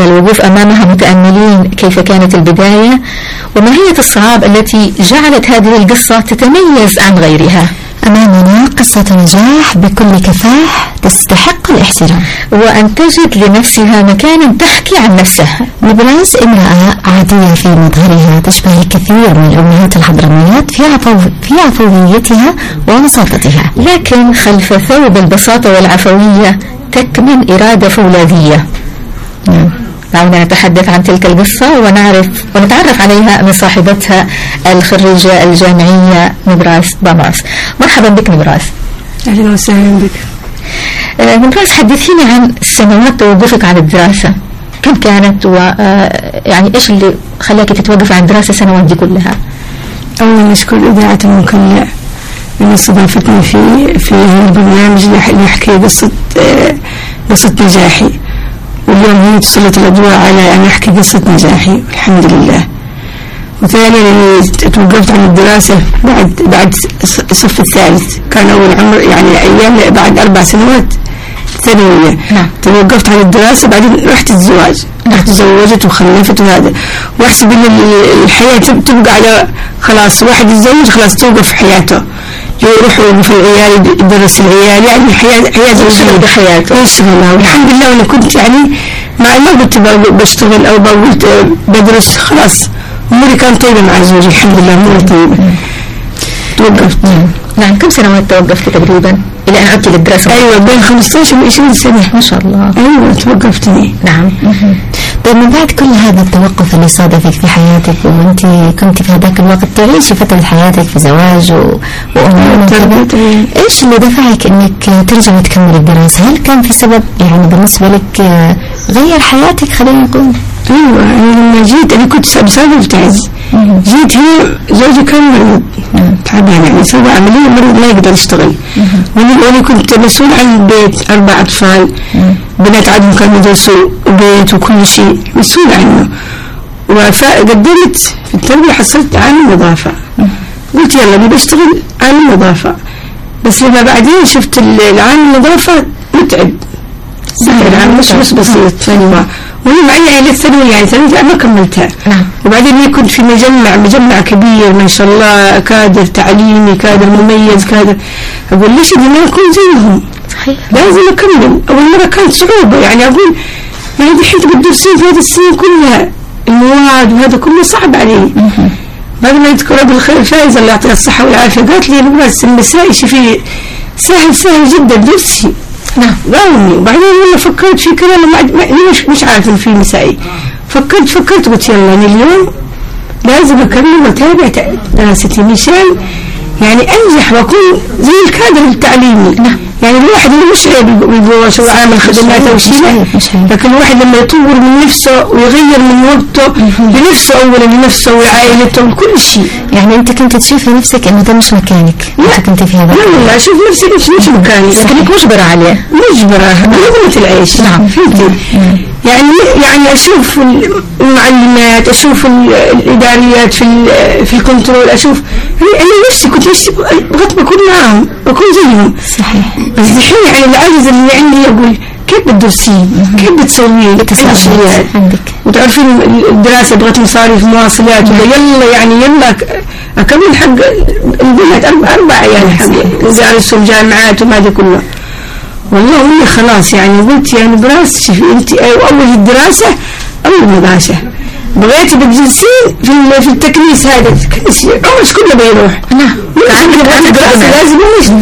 الوقوف أمامها متأملين كيف كانت البداية وماهية الصعاب التي جعلت هذه القصة تتميز عن غيرها. أمامنا قصة نجاح بكل كفاح تستحق الاحترام، وأن تجد لنفسها مكانا تحكي عن نفسها. نبراس امرأة عادية في مظهرها، تشبه الكثير من الأمهات الحضرميات في عفويتها وبساطتها، لكن خلف ثوب البساطة والعفوية تكمن إرادة فولاذية. دعونا نتحدث عن تلك القصة ونتعرف عليها من صاحبتها الخريجة الجامعية نبراس بامراس. مرحبا بك نبراس. أهلا وسهلا بك. نبراس، حدثيني عن سنوات توقفك عن الدراسة، كم كانت يعني إيش اللي خلاك تتوقف عن الدراسة السنوات دي كلها؟ أولا نشكر إذاعة المكلع أن استضافتني في هذا البرنامج اللي يحكي قصة نجاحي، واليوم هي تسلط الأضواء على أن أحكي قصة نجاحي الحمد لله. وثانيا توقفت عن الدراسة بعد الصف الثالث، كان أول عمر يعني أيام بعد 4 سنوات ثانوية. توقفت عن الدراسة، بعدين رحت الزواج، تزوجت وخلفت وهذا، واحسب ان الحياة تبقى على خلاص واحد يتزوج خلاص توقف حياته، يروح يوقف العيال يدرس العيال، يعني حياة زوجية بحياته يشتغلها. والحمد لله أنا كنت يعني ما قلت بشتغل أو قلت بدرس، خلاص أموري كانت طيبة مع زوجي الحمد لله، أموري طيبة. توقفت. نعم. كم سنوات توقفت تقريبا إلى أن عدت للدراسة؟ أيوة بين 15 و 20 سنة ما شاء الله. أيوة توقفتني. نعم. طيب من بعد كل هذا التوقف اللي صادفك في حياتك، وأنت كنت في هذاك الوقت تعيشي فترة حياتك في زواج وأمور، إيش اللي دفعك إنك ترجعي تكملي الدراسة؟ هل كان في سبب يعني بالنسبة لك غير حياتك خلينا نقول؟ أيوة أنا لما جيت أنا كنت بسبب تعز، جيت هنا زوجي كان مريض تعبان يعني سوى عملية مريض ما يقدر يشتغل، وأنا كنت مسؤول عن البيت 4 أطفال بنات عدم كانوا يدرسوا بيت وكل شيء مسؤول عنه، وقدمت في التربية حصلت عامل نظافة، قلت يلا أنا بشتغل عامل نظافة، بس لما بعدين شفت العامل النظافة متعب سهل، العامل مش بسيط وانا معي عائلة ثانوية يعني ثانوية ما كملتها. وبعدين كنت في مجمع كبير ما شاء الله، كادر تعليمي، كادر مميز، كادر أقول ليش بدي ما أكون زيهم؟ صحيح لازم أكمل. أول مرة كانت صعوبة يعني أقول يعني الحين تدرسين في هذه السنين كلها المواد وهذا كله صعب علي. بعد ما يذكر أبو الخير فايز الله يعطيها الصحة والعافية قالت لي أنا بس المسائي شوفي سهل جدا درسي. قالني. وبعدين والله فكرت في كلام مش عارف إن في مسائي، فكرت قلت يلا أنا اليوم لازم أكمل وأتابع دراستي مشان يعني أنجح وأكون زي الكادر التعليمي. يعني الواحد اللي مش عيب شو عامل خدمات أو شيء، لكن الواحد لما يطور من نفسه ويغير من وقته لنفسه أولا، لنفسه وعائلته وكل شيء. يعني أنت كنت تشوفي نفسك إنه ده مش مكانك؟ لا كنت في هذا؟ لا والله أشوف نفسي مش مكاني، لكنك مجبرة عليه. مجبرة لقمة العيش. نعم فهمتي. يعني أشوف المعلمات، أشوف الإداريات في الكنترول، أشوف أنا نفسي كنت بغيت بكون معهم بكون زيهم. صحيح. بس الحين يعني العجز اللي عندي أقول كيف بتدرسين، كيف بتسوين عندك، وتعرفين الدراسة بغت مصاريف مواصلات يلا أكمل حق البنات 4 عيال حق درسوا الجامعات وما دي كله. والله هي خلاص يعني قلت يعني براس شوفي انت اول الدراسة اول مدرسة بغيتي بتجلسين في التكنيس، هذا التكنيس عمرش كله بيروح. عندك دراسة لازم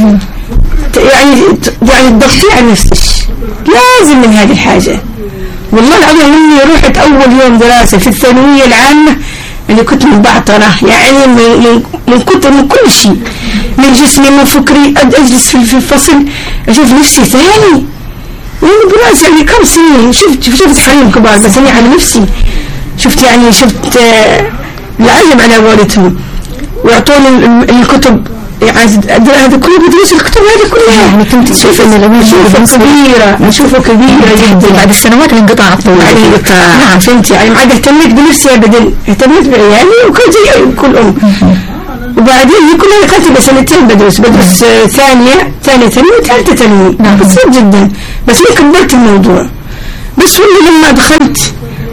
يعني تضغطي على نفسك لازم من هذه الحاجة. والله العظيم اني رحت اول يوم دراسة في الثانوية العامة اللي كنت مبعطرة يعني من كتر من كل شيء، من جسمي من فكري، أجلس في الفصل أشوف نفسي ثاني يعني براس يعني كم سنين شفت حريم كبار، بس أنا على نفسي شفت العجب على والدهم، ويعطوني الكتب يعني هذا كله بدرس الكتب هذه كلها. يعني كنت تشوف إن الأمور أشوفه كبيرة جدا بعد السنوات الانقطاع الطويل. نعم فهمتي. يعني ما عاد اهتميت بنفسي أبدا، اهتميت بعيالي وكنت زي كل أم. وبعدين هي كلها كانت بسنتين بدرس ثانية ثانوي وثالثة ثانوي بسيط جدا، بس أنا كبرت الموضوع. بس والله لما دخلت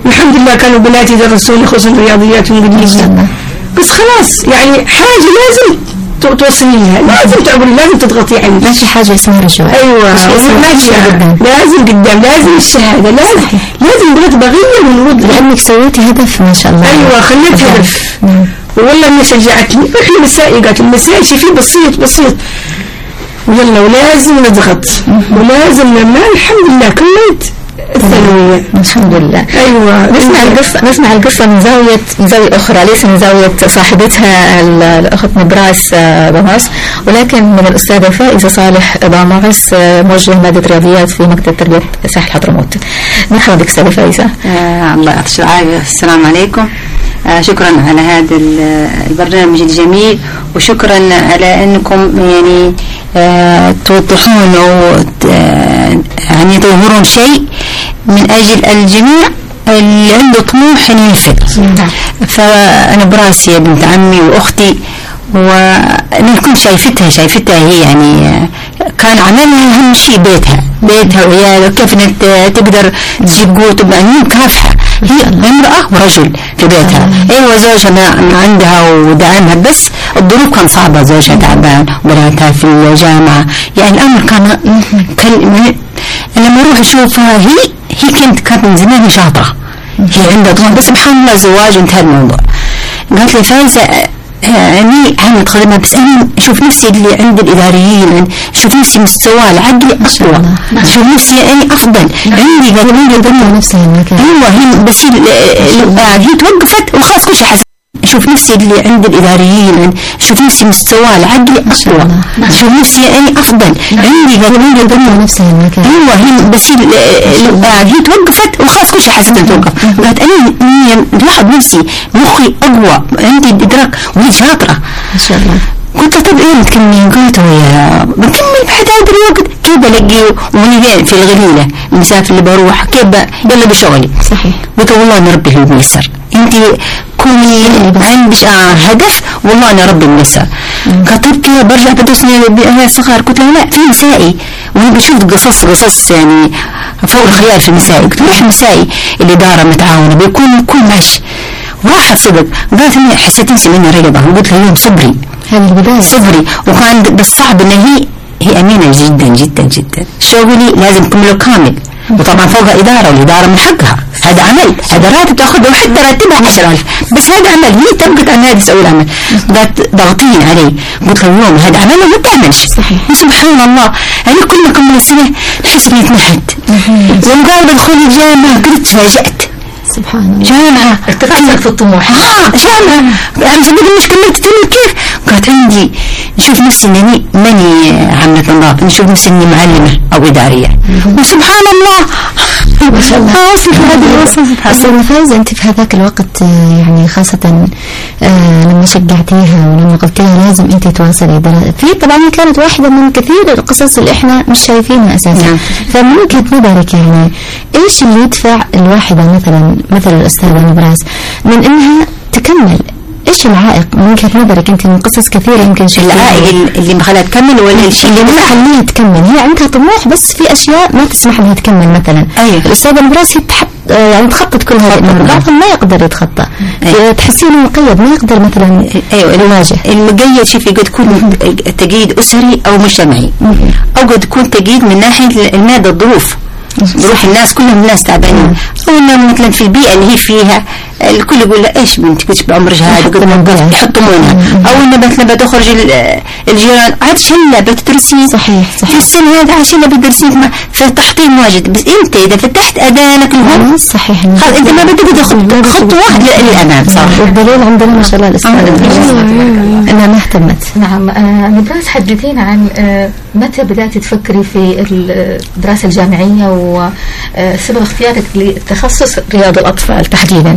لله كانوا بناتي يدرسوني خصوصا الرياضيات والإنجليزية، بس خلاص يعني حاجة لازم توصلي لها، لازم تعبري، لازم تضغطي عليه. ماشي حاجة اسمها رجوع. أيوة ماشي لازم قدام، لازم الشهادة، لازم بغير ونرد، لأنك سويتي هدف ما شاء الله. أيوة خليت هدف. والله إني شجعتني. إحنا مسائي قالت المسائي شيء بسيط ويلا ولازم نضغط ولازم الحمد لله كملت الثانوية الحمد لله. أيوة نسمع القصة من زاوية أخرى، ليس من زاوية صاحبتها الأخت نبراس بامعس، ولكن من الأستاذة فائزة صالح بامعس، موجهة مادة رياضيات في مكتب تربية ساحل حضرموت. مرحبا بك أستاذة فائزة. الله يعطيك العافية. السلام عليكم. شكرا على هذا البرنامج الجميل، وشكرا على أنكم يعني توضحون أو يعني تظهرون شيء من أجل الجميع اللي عنده طموح أن ينفذ. فأنا براسي يا بنت عمي وأختي، وأنا كنت شايفتها هي يعني كان عملها أهم شيء بيتها وعيالها، كيف تقدر تجيب قوت بأنين كافحة، هي امرأة ورجل في بيتها. ايوه زوجها ما عندها ودعمها، بس الظروف كان صعبة، زوجها تعبان وبناتها في الجامعة، يعني الأمر كان لما أروح أشوفها هي كانت من زمان شاطرة، هي عندها طموح، بس سبحان الله زواج وانتهى الموضوع. قالت لي فايزة أني عامل خدمة، بس أنا أشوف نفسي اللي عند الإداريين، أشوف نفسي مستوى العقلي أقوى، أشوف نفسي أني أفضل عندي. قالوا نفسها المكان. أيوة هي بس هي توقفت وخلاص كل شيء حسن. أشوف نفسي اللي عند الإداريين، أشوف نفسي مستوى العقلي أقوى، أشوف نفسي أني أفضل عندي. قالوا نفسها المكان. أيوة هي بس هي توقفت وخلاص كل شيء حسن توقف. قالت أنا ملاحظ نفسي مخي أقوى، عندي إدراك، وهي شاطرة ما شاء الله. قلت طب ايه بتكملين؟ قلت يا بكمل بحد هذا الوقت، كيف بلاقيه واني في الغليلة المسافة اللي بروح، كيف يلا بشغلي. صحيح. قلت والله انا ربي اللي بيسر، انت كوني عندك هدف، والله انا ربي بيسر. قلت طب كيف برجع بدرس صغار؟ قلت له لا، في مسائي، وانا بشوف قصص يعني فوق الخيال في المسائي. قلت له مسائي الإدارة متعاونة بيكون كل ماشي، واحد صدق. قالت لي حسيت نفسي مني رياضة، قلت له يوم صبري، هذه البداية صبري. وكان بالصعب ان هي امينه جدا جدا جدا، شغلي لازم كله كامل، وطبعا فوقها اداره، والاداره من حقها، هذا عمل، هذا راتب تاخذه، وحتى راتبها 10,000، بس هذا عمل، هي تبقى عن هذا تسوي العمل. قالت ضاغطين علي، قلت له يوم هذا عمل وما تعملش. صحيح. سبحان الله، انا كل ما كمل السنه نحس اني اتمهد، يوم قال بدخل الجامعه قلت تفاجأت. سبحان الله. جامعة ارتفعت في الطموح. جامعة أنا صدق مش كملت كيف؟ قالت عندي نشوف نفسي إنني ماني عاملة نظافة، نشوف نفسي إني معلمة أو إدارية، وسبحان الله ما شاء الله. وصف هذه الوصف. أستاذة فايزة، أنت في هذاك الوقت يعني خاصة لما شجعتيها ولما قلت لها لازم أنت تواصلي في، طبعا هي كانت واحدة من كثير القصص اللي إحنا مش شايفينها أساسا. فمن وجهة نظرك يعني إيش اللي يدفع الواحدة مثل الأستاذة نبراس من إنها تكمل؟ إيش العائق من وجهة نظرك أنت؟ من قصص كثيرة يمكن العائق اللي مخليها تكمل، ولا الشيء اللي مخليها تكمل؟ هي عندها طموح بس في أشياء ما تسمح لها تكمل. مثلا الأستاذة نبراس هي يعني تخطط كل هذه الأمور، بعضهم ما يقدر يتخطى. تحسين مقيد ما يقدر مثلا يواجه. المقيد شوفي قد يكون تقييد أسري أو مجتمعي، أو قد يكون تقييد من ناحية المادة، الظروف الناس كلهم ناس تعبانين، أو إنه مثلا في البيئة اللي هي فيها الكل يقول لا إيش بنتك كنت بعمرها هذا قد يحطمونها، أو إنه مثلا بتخرج الجيران عاد شلة بتدرسين. صحيح. في السنة هذا عاد شلة بتدرسين في تحطيم واجد، بس أنت إذا فتحت أذانك الهم صحيح خلاص أنت ما بدك تاخذ خطوة واحدة للأمام. صح. والدليل عندنا ما شاء الله الأستاذة أنها ما اهتمت. نعم. نبراس حدثينا عن متى بدأت تفكري في الدراسة الجامعية وسبب اختيارك لتخصص رياض الأطفال تحديدا؟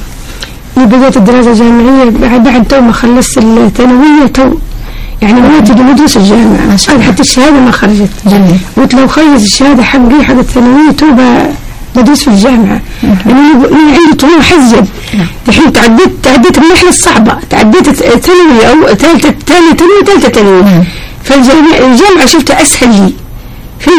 بدأت الدراسة الجامعية بعد تو ما خلصت الثانوية، يعني ما تجي مدرس الجامعة، حتى الشهادة ما خرجت. جميل. قلت لو خلص الشهادة حقي حق الثانوية تو بدرس في الجامعة، يعني أنا عندي طموح أزيد. الحين تعديت المرحلة الصعبة، تعديت ثانوية أو ثالثة ثانوية. فالجامعة شفتها أسهل لي، في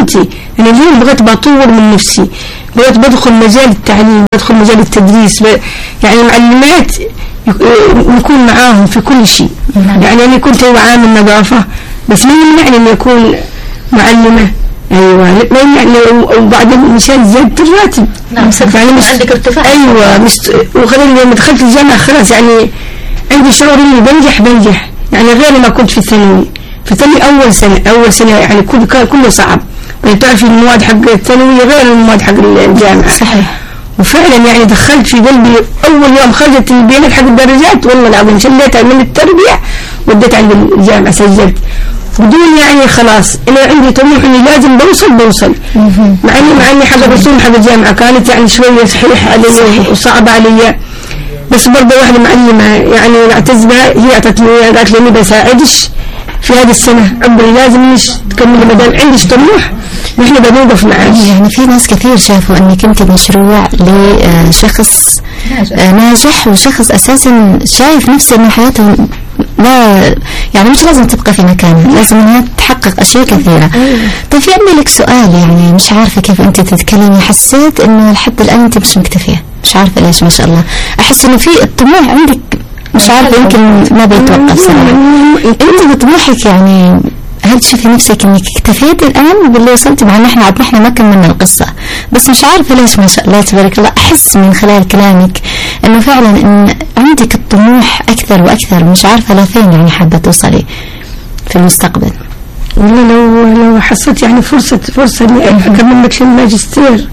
بنتي أنا اليوم بغيت بطور من نفسي، بغيت بدخل مجال التعليم، بدخل مجال التدريس، يعني المعلمات نكون معاهم في كل شيء. يعني أنا كنت عامل نظافة بس ما يمنعني أن يكون معلمة. أيوة ما يمنعني، وبعدين مشان زيادة الراتب. نعم يعني مش عندك ارتفاع. أيوة وخليني لما دخلت الجامعة خلاص يعني عندي شعور إني بنجح يعني غير ما كنت في الثانوي. في الثانوي أول سنة يعني كله صعب، يعني تعرفي المواد حق الثانوي غير المواد حق الجامعة. صحيح. وفعلا يعني دخلت في قلبي أول يوم خرجت البيانات حق الدرجات والله العظيم شليتها من التربية وديت عند الجامعة سجلت بدون يعني خلاص أنا عندي طموح إني لازم بوصل مع إني حق الرسوم حق الجامعة كانت يعني شوية صحيح علي وصعبة علي، بس برضه واحدة معلمة يعني نعتز بها هي أعطتني قالت لي إني بساعدش في هذه السنة عمري لازم تكملي ما دام عندك طموح نحن بنوقف معاك. يعني في ناس كثير شافوا انك انت مشروع لشخص ناجح وشخص اساسا شايف نفسه ان حياته لا يعني مش لازم تبقى في مكانها، لازم انها تحقق اشياء كثيرة. طيب في عندي لك سؤال، يعني مش عارفة كيف انت تتكلمي، حسيت انه لحد الان انت مش مكتفية، مش عارفة ليش ما شاء الله احس انه في الطموح عندك مش عارفة يمكن ما بيتوقف صراحة. انت بطموحك يعني هل تشوفي نفسك انك اكتفيت الان باللي وصلتي؟ مع ان احنا ما كملنا القصة، بس مش عارفة ليش ما شاء الله تبارك الله احس من خلال كلامك انه فعلا ان عندك الطموح اكثر واكثر، مش عارفة لفين يعني حابة توصلي في المستقبل. والله لو حصلت يعني فرصة اني اكمل الماجستير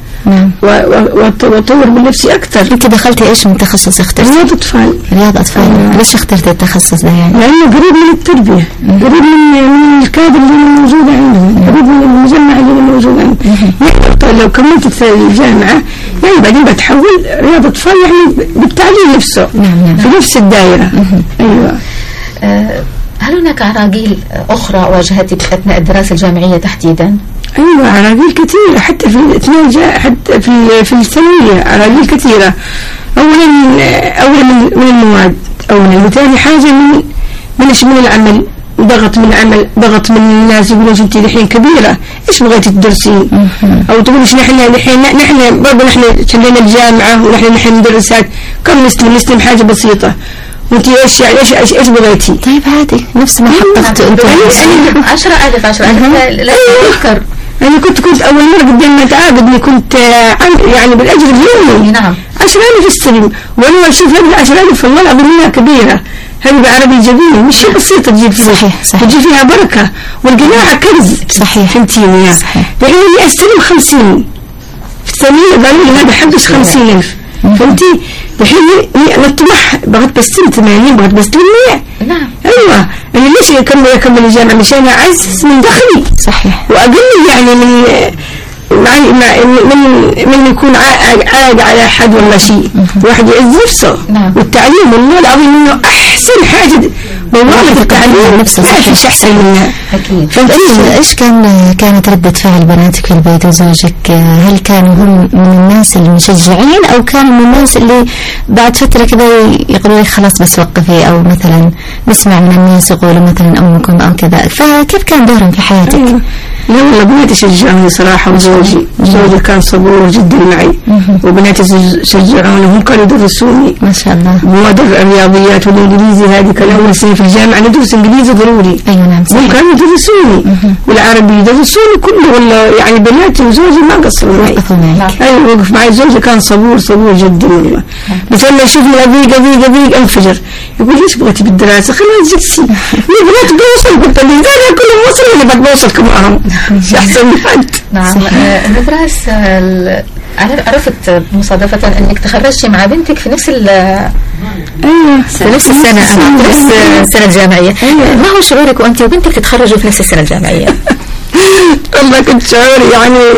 واطور من نفسي اكثر. انت دخلتي ايش من تخصص اخترتي؟ رياض اطفال. ليش اخترتي التخصص ده يعني؟ لانه قريب من التربيه، قريب من الكادر اللي موجوده عندهم، قريب من المجمع اللي موجود عندهم. يعني لو كملت في الجامعه يعني بعدين بتحول رياض اطفال يعني بالتعليم نفسه. في نفس الدائره. ايوه. هل هناك عراقيل أخرى واجهتك أثناء الدراسة الجامعية تحديدا؟ أيوة عراقيل كثيرة، حتى حتى في الثانوية عراقيل كثيرة. أولا من المواد، أولا ثاني حاجة من العمل، ضغط من العمل، ضغط من الناس يقولون أنت الحين كبيرة إيش بغيتي تدرسين؟ أو تقول إيش نحن برضه نحن شلينا الجامعة ونحن ندرسات كم نستلم حاجة بسيطة وانت ايش بغيتي؟ طيب عادي نفس ما حققت انت 10,000 لا تذكر. انا كنت اول مره قدام ما تعاقدني كنت يعني بالاجر اليومي. نعم 10,000 استلم، وانا اشوف هذه 10,000 والله العظيم انها كبيره، هذه بعربي جميل مش بسيطه تجيب فيها. صحيح تجيب فيها بركه والقناعه كنز. صحيح فهمتيني يا يعني اني استلم 50 في الثانيه قالوا لي هذا حقش 50,000 فهمتي؟ الحين الطموح بغيت بستلم 80 بغيت بستلم 100. نعم ايوه انا ليش اكمل الجامعه مشان اعزز من دخلي. صحيح. واقل يعني من يكون عائد على حد ولا شيء، واحد يعز نفسه. نعم. والتعليم والله العظيم انه احسن حاجه والله في التعليم نفسه، ما في شيء احسن منها. اكيد. ايش كانت ردة فعل بناتك في البيت وزوجك؟ هل كانوا هم من الناس المشجعين او كانوا من الناس اللي بعد فترة كذا يقولوا لك خلاص بس وقفي، او مثلا نسمع من الناس يقولوا مثلا امكم او كذا، فكيف كان دورهم في حياتك؟ أيوة. لا والله بناتي شجعوني صراحة، وزوجي كان صبور جدا معي، وبناتي شجعوني، هم كانوا يدرسوني ما شاء الله مواد الرياضيات والانجليزي. هذه كان اول سنة في الجامعة ندرس انجليزي ضروري. ايوه نعم صحيح. هم كانوا يدرسوني والعربي يدرسوني كله، ولا يعني بناتي وزوجي ما قصروا معي. ايوه وقف معي. زوجي كان صبور جدا والله. بس لما يشوفني اضيق انفجر، يقول ليش بغيتي بالدراسة خلينا نجلسي بغيت بوصل. قلت له انا كلهم وصلوا اللي بدي اوصل كمان مش احسن من حد. نعم. نبراس عرفت مصادفة انك تخرجتي مع بنتك في نفس في نفس السنة، في نفس السنة الجامعية. ما هو شعورك وانت وبنتك تتخرجوا في نفس السنة الجامعية؟ والله كنت شعوري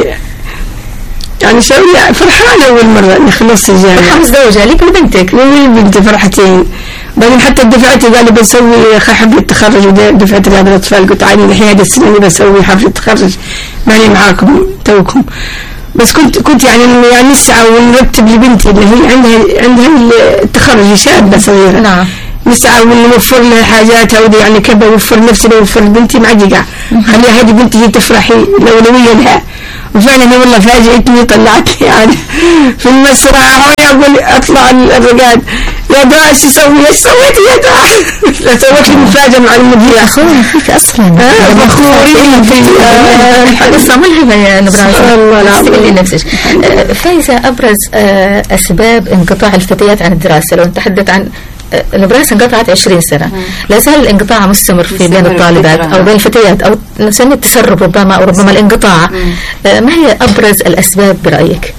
يعني شعوري فرحانة أول مرة إني خلصت الجامعة. فرحة مزدوجة ليك ولبنتك؟ بنتي فرحتين. بعدين حتى دفعتي قالوا بسوي حفلة تخرج، ودفعت رياض الأطفال قلت عادي الحين هذا السنة اللي بسوي حفلة تخرج ماني معاكم توكم. بس كنت يعني نسعى ونرتب لبنتي اللي هي عندها التخرج شابة صغيرة. نعم. نسعى ونوفر لها حاجاتها، ودي يعني كيف بوفر نفسي بوفر بنتي معجقة، خليها هذه بنتي تفرحي الأولوية لها. وفعلا والله فاجئتني، طلعتني يعني في المسرح وانا اقول اطلع الرقاد، يا دعاء ايش تسوي؟ ايش سويت يا دعاء؟ لا سويت لي مفاجأة مع المذيع. اخوي فيك اصلا فخورين في قصة ملهمة يا نبراس. الله العظيم. نفسك فايزة، ابرز اسباب انقطاع الفتيات عن الدراسة، لو نتحدث عن نبراس انقطعت 20 سنة، لا زال الانقطاع مستمر في بين الطالبات أو بين الفتيات، أو نسميه التسرب ربما، أو ربما الانقطاع. ما هي أبرز الأسباب برأيك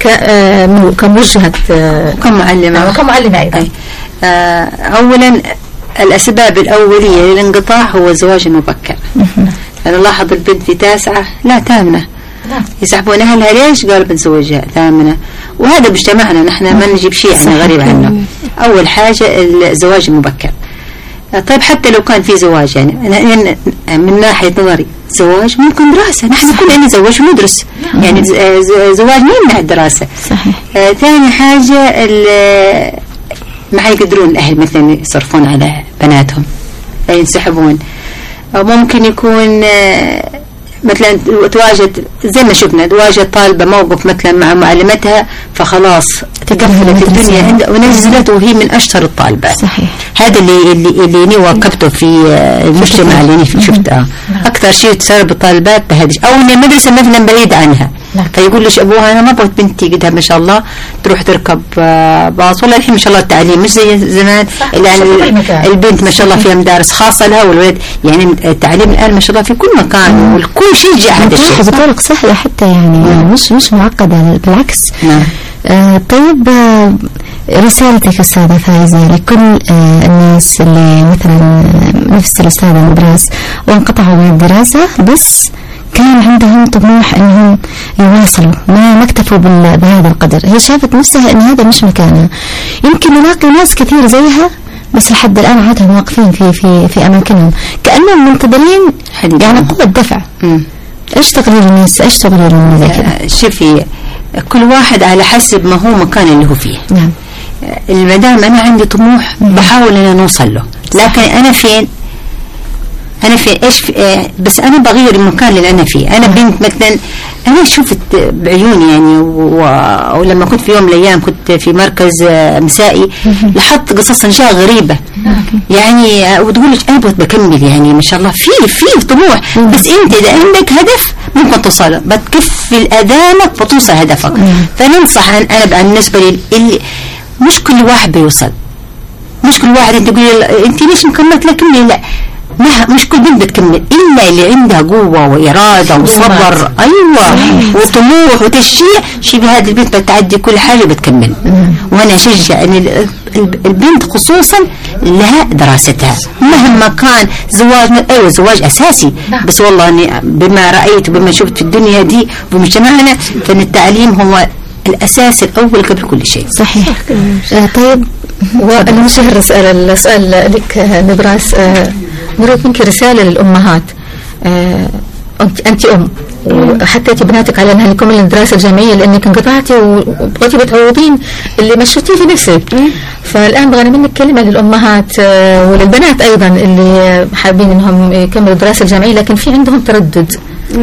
كموجهة وكمعلمة أيضا؟ أولا الأسباب الأولية للانقطاع هو الزواج المبكر. أنا لاحظ البنت في 9 لا 8 يسحبون أهلها. ليش؟ قالوا بنزوجها 8. وهذا مجتمعنا نحن ما نجيب شيء يعني غريب عنه. أول حاجة الزواج المبكر. طيب حتى لو كان في زواج، يعني من ناحية نظري زواج ممكن دراسة، نحن كلنا نتزوج وندرس، يعني زواج ما يمنع الدراسة. صحيح. ثاني حاجة ما يقدرون الأهل مثلا يصرفون على بناتهم، ينسحبون. أو ممكن يكون مثلا تواجد زي ما شفنا، تواجد طالبة موقف مثلا مع معلمتها فخلاص تقفلت الدنيا ونزلت، وهي من أشطر الطالبات. صحيح. هذا اللي واكبته في المجتمع اللي شفته. أكثر شيء تسرب الطالبات بهذا، أو إن المدرسة مثلا بعيد عنها، فيقول ليش أبوها أنا ما بغيت بنتي قدها ما شاء الله تروح تركب باص، ولا الحين ما شاء الله التعليم مش زي زمان، يعني البنت ما شاء الله فيها مدارس خاصة لها، والولد يعني التعليم الآن ما شاء الله في كل مكان، والكل شيء جاء هذا الشيء بطرق سهلة حتى، يعني مش معقدة بالعكس. طيب رسالتك أستاذة فايزة لكل الناس اللي مثلا نفس الأستاذة نبراس وانقطعوا من الدراسة بس كان عندهم طموح انهم يواصلوا، ما اكتفوا بهذا القدر، هي شافت نفسها ان هذا مش مكانها. يمكن نلاقي ناس كثير زيها بس لحد الان عادهم واقفين في اماكنهم كانهم منتظرين يعني قوة دفع. ايش تقرير الناس، ايش تقرير الناس زي كذا؟ شوفي كل واحد على حسب ما هو مكان اللي هو فيه. نعم. المدام انا عندي طموح بحاول ان نوصل له، لكن انا فين ايش بس انا بغير المكان اللي انا فيه. انا بنت مثلا انا شفت بعيوني يعني ولما كنت في يوم من الايام كنت في مركز مسائي لاحظت قصص انشاء غريبه يعني، وتقول لك انا بكمل يعني ما شاء الله في طموح، بس انت اذا عندك هدف ممكن توصل، بتكفل اذانك وتوصل هدفك. فننصح انا بالنسبه لي مش كل واحد بيوصل، مش كل واحد انت تقولي انت ليش مكملت لا كملي، لا مش كل بنت بتكمل إلا اللي عندها قوة وإرادة وصبر. أيوة. وطموح وتشجيع، شي بهذه البنت بتعدي كل حاجة بتكمل. وأنا أشجع أن البنت خصوصا لها دراستها مهما كان زواج. أيوة زواج أساسي، بس والله أني بما رأيت وبما شفت في الدنيا دي بمجتمعنا فإن التعليم هو الأساس الأول قبل كل شيء. صحيح. طيب وأنا مش السؤال لك نبراس، نريد منك رسالة للأمهات. أنت أم وحطيتي بناتك على أنها لكم الدراسة الجامعية لأنك انقطعتي وبغيتي بتعوضين اللي مشيتيه في نفسك. فالآن بغينا منك كلمة للأمهات وللبنات أيضا اللي حابين أنهم يكملوا الدراسة الجامعية لكن في عندهم تردد.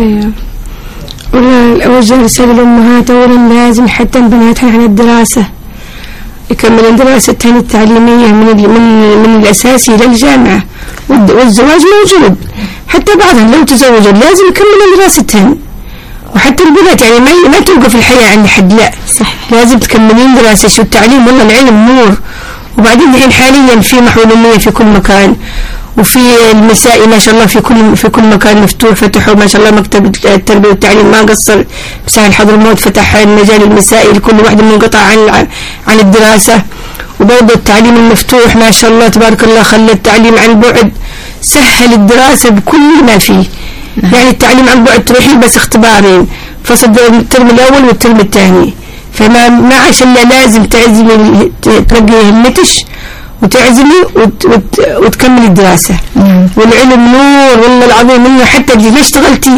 ولا أوجه رسالة للأمهات، أولا لازم حتى البنات عن الدراسة يكملون دراستهم التعليمية من الأساسي للجامعة، والزواج موجود. حتى بعضهم لو تزوجوا لازم يكملون دراستهم، وحتى البنات يعني ما توقف الحياة عند حد، لا صح لازم تكملين دراستك. والتعليم والله العلم نور. وبعدين الحين حاليا في محولمية في كل مكان، وفي المسائي ما شاء الله في كل مكان مفتوح، فتحوا ما شاء الله مكتب التربية والتعليم ما قصر بساحل حضرموت، فتح المجال المسائي لكل واحد منقطع عن الدراسة. وبرضه التعليم المفتوح ما شاء الله تبارك الله خلى التعليم عن بعد سهل الدراسة بكل ما فيه. يعني التعليم عن بعد تروحين بس اختبارين، فصل الترم الأول والترم الثاني، فما عشان لازم تعزمي تلقي همتش وتعزمي وتكملي الدراسة. والعلم نور والله العظيم، انه حتى اللي ما اشتغلتي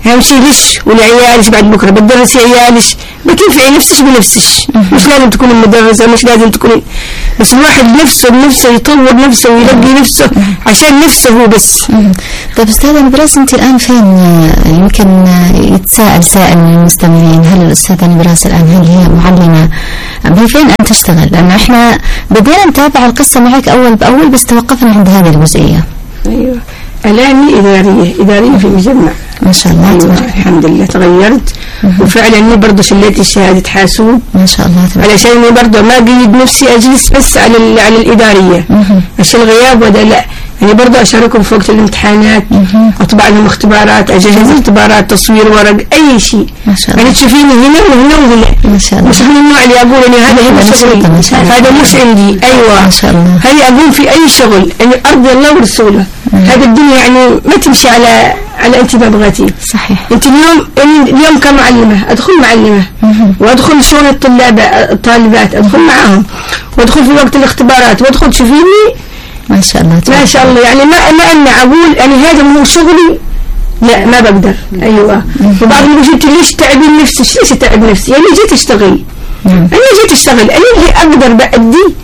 أهم شيء ليش ولعيالش بعد بكرة بتدرسي عيالش بتنفعي نفسش بنفسش، مش لازم تكون المدرسة، مش لازم تكون، بس الواحد نفسه بنفسه يطور نفسه ويلقي نفسه عشان نفسه هو بس. طيب أستاذة نبراس أنت الآن فين؟ يمكن يتساءل سائل من المستمعين، هل الأستاذة نبراس الآن هل هي معلمة؟ هي فين أن تشتغل؟ لأنه إحنا بدينا نتابع القصة معك أول بأول بس توقفنا عند هذه الجزئية. أيوة الآن إدارية في المجمع ما شاء الله. أيوة الحمد لله تغيرت وفعلا أني برضه شليت شهادة حاسوب ما شاء الله علشان أني برضه ما قيد نفسي أجلس بس على الإدارية عشان الغياب وده لا، يعني برضه أشاركهم في وقت الامتحانات، أطبع لهم اختبارات، أجهز اختبارات، تصوير ورق، أي شيء. ما شاء الله. يعني تشوفيني هنا وهنا وهنا. ما شاء الله. مش من النوع اللي أقول إني هذا شغلي، هذا مش عندي. أيوة. ما شاء الله. هذه أقوم في أي شغل، يعني أرضي الله ورسوله. هذا الدنيا يعني ما تمشي على أنت ما بغيتي. صحيح. أنت اليوم كمعلمة أدخل معلمة وأدخل شؤون الطالبات أدخل معاهم وأدخل في وقت الاختبارات وأدخل تشوفيني. ما شاء الله. ما شاء الله. يعني ما أنا أقول يعني هذا مو شغلي، لا ما بقدر. أيوة. وبعض اللي جيت ليش تعبين نفسي؟ ليش تعب نفسي؟ يعني جيت أشتغل. أنا جيت أشتغل، أنا اللي أقدر بأدي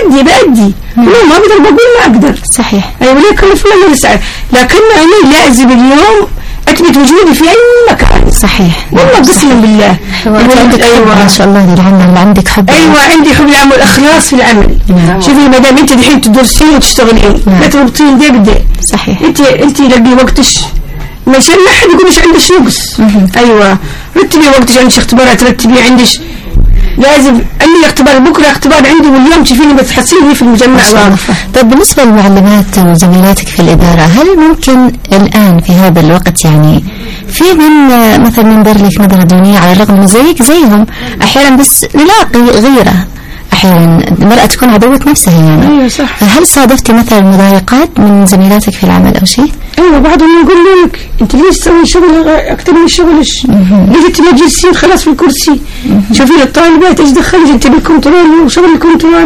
ما أقدر بقول ما أقدر. صحيح. أيوة ليه كلف الله يسعى، لكن أنا لازم اليوم أثبت وجودي في أي مكان. صحيح. والله قسما بالله. أيوة. ما شاء الله العمل عندك حب. أيوة عندي حب العمل، إخلاص في العمل. شوفي ما دام أنت الحين تدرسين وتشتغلين لا تربطين ده بده. صحيح. أنت لقي وقتش مشان ما حد يقولش عندش نقص. أيوة رتبي وقتش، عندش اختبارات رتبي، عندش لازم أني اختبار بكرة اختبار عندي واليوم تشوفيني بتحصلني في المجمع واقفة. طيب بالنسبة للمعلمات وزميلاتك في الإدارة، هل ممكن الآن في هذا الوقت يعني في من مثلا منظر لك نظرة دونية على الرغم من زيهم أحيانا بس نلاقي غيرة، أحيانا المرأة تكون عدوة نفسها يعني. أيوة صح. فهل صادفتي مثلا مضايقات من زميلاتك في العمل أو شيء؟ أيوة بعضهم يقول لك أنت ليش تسوي شغل أكثر من شغلش؟ ليش أنت ما تجلسين خلاص في الكرسي؟ شوفي الطالبات إيش دخلت أنت بالكنترول وشغل الكنترول.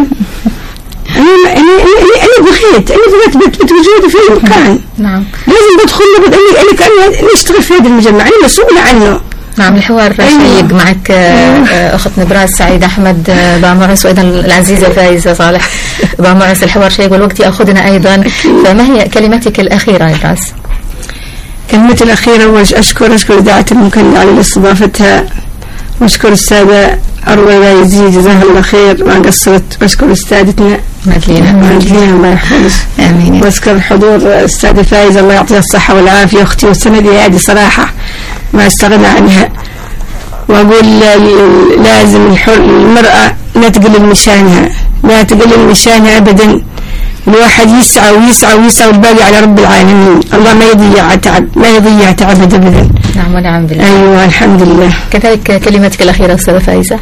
أنا بغيت بثبت وجودي في أي مكان. نعم. لازم بدخل أنا أشتغل في هذا المجمع، أنا مسؤولة عنه. نعم. الحوار شيق معك أخت نبراس سعيد أحمد بامعس، وأيضا العزيزة فايزة صالح بامعس. الحوار شيق والوقت يأخذنا أيضا، فما هي كلمتك الأخيرة نبراس؟ كلمتي الأخيرة أشكر إذاعة المكلا على استضافتها، وأشكر السادة أروى يزيد جزاها الله خير ما قصرت، وأشكر أستاذتنا مدلينا الله يحفظك. آمين. وأشكر حضور السادة فايزة الله يعطيها الصحة والعافية، أختي وسندي هذه صراحة ما استغنى عنها. وأقول لازم المرأة لا تقلل مشانها أبدا. الواحد يسعى والباقي على رب العالمين. الله ما يضيع تعب أبدا. نعم ونعم بالله. أيوة الحمد لله. كذلك كلمتك الأخيرة أستاذة فايزة.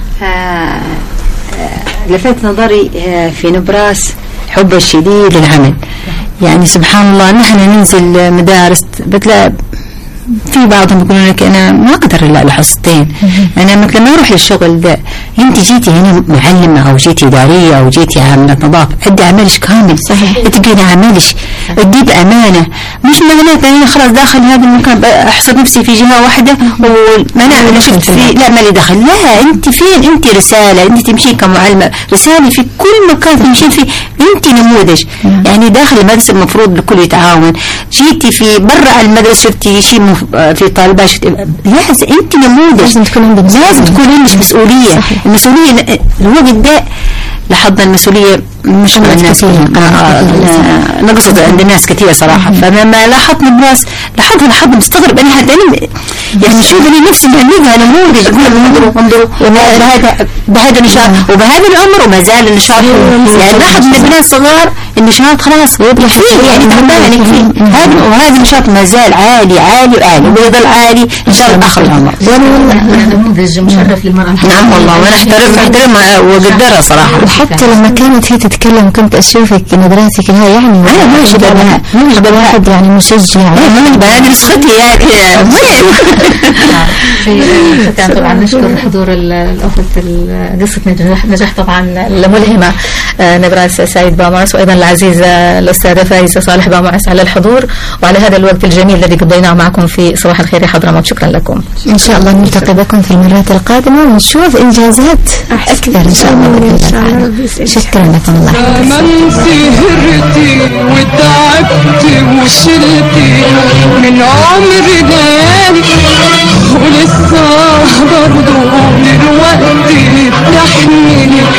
لفت نظري في نبراس حب الشديد للعمل. يعني سبحان الله نحن ننزل مدارس بتلاقي في بعضهم يقولون لك أنا ما أقدر إلا لحصتين. أنا مثلا ما أروح للشغل ده. أنت جيتي هنا معلمة أو جيتي إدارية أو جيتي عاملة نظافة، أدي عملش كامل. صحيح. تبقي عملش أدي بأمانة، مش معناته أنا خلاص داخل هذا المكان أحصر نفسي في جهة واحدة أنا شفت فيه لا ما لي دخل. لا أنت فين؟ أنت رسالة، أنت تمشي كمعلمة رسالة في كل مكان تمشي فيه، أنت نموذج. يعني داخل المدرسة المفروض الكل يتعاون. جيتي في برا المدرسة شفتي شيء في طالبات لازم انت نموذج، لازم تكون عندك مسؤولية. المسؤولية الوقت ده لاحظنا المسؤولية مش مع الناس نقصت عند الناس كثير صراحة. فلما لاحظت نبراس لاحظت مستغرب أنا حتى يعني شوف لي نفسي مهنيها نموذج. انظروا بهذا النشاط وبهذا العمر وما زال النشاط. يعني لاحظ من الناس صغار النشاط خلاص يكفي، يعني تعبان يكفي. وهذا النشاط ما زال عالي ويظل عالي إن شاء الله آخر العمر. نموذج مشرف للمرأة. نعم والله وأنا أحترمها وأقدرها صراحة. وحتى لما كانت هي تتكلم كنت أشوفك نظراتك لها يعني أنا ما واحد يعني مشجع. هذه نسختي يعني طبعا نشكر حضور الأخت قصة نجاح طبعا الملهمة نبراس سعيد بامعس، وأيضا العزيزة الأستاذة فايزة صالح بامعس على الحضور وعلى هذا الوقت الجميل الذي قضيناه معكم في صباح الخير يا حضرموت. شكرا لكم. إن شاء الله نلتقي بكم في المرات القادمة ونشوف إنجازات أكثر إن شاء الله. شكرا لكم. الله من سهرتي وتعبتي وشلتي من عمري ليالي ولسه برضو دلوقتي بتحملي